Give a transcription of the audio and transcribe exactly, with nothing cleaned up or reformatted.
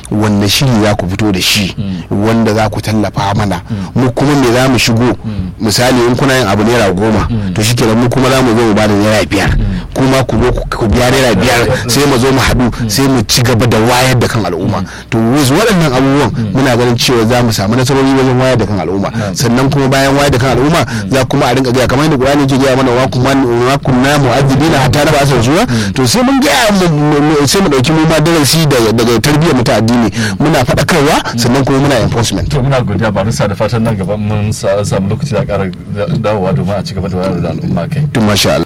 wanne shiri za ku fito da shi wanda za ku tallafa mana mu kuma me za mu shigo misali in kuna yin abu naira goma to shi kenan mu kuma za mu zo mu bada naira biyar kuma ku zo ku biya naira biyar sai mu zo mu haɗu sai mu ci gaba da wayar da kan al'umma. To waɗannan abubuwan muna ganin cewa za mu samu nasarori wajen wayar da kan al'umma, sannan kuma bayan wayar da kan al'umma za kuma a rinka gaya kamar yadda Qur'ani ke gaya mana wa kuma kunna mu'azzibina hatta na ba asar zuwa, to sai mun gaya sai mu dauki mu ma darasi daga tarbiyyar mu ta addini muna faɗakarwa sannan kuma muna enforcement. To muna godiya ba da fatan nan gaba mun samu lokaci da ƙara dawowa domin a ci gaba da wayar da al'umma kai. To masha Allah.